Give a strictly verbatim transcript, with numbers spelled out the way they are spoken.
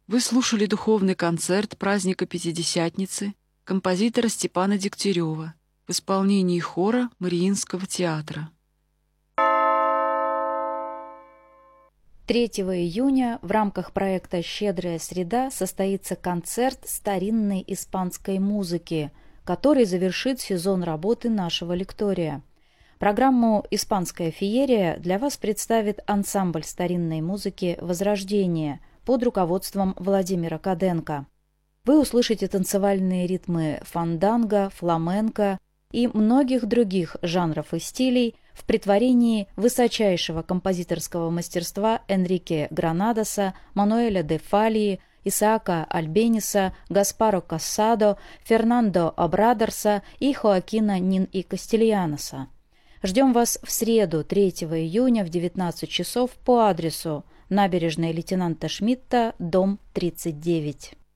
Вы слушали духовный концерт праздника Пятидесятницы композитора Степана Дегтярева в исполнении хора Мариинского театра. третьего июня в рамках проекта «Щедрая среда» состоится концерт старинной испанской музыки, который завершит сезон работы нашего лектория. Программу «Испанская феерия» для вас представит ансамбль старинной музыки «Возрождение» под руководством Владимира Каденко. Вы услышите танцевальные ритмы фанданго, фламенко и многих других жанров и стилей в претворении высочайшего композиторского мастерства Энрике Гранадоса, Мануэля де Фалии, Исаака Альбениса, Гаспаро Кассадо, Фернандо Абрадорса и Хоакина Нин и Кастильяноса. Ждем вас в среду, третьего июня в девятнадцать часов по адресу: набережная лейтенанта Шмидта, дом тридцать девять.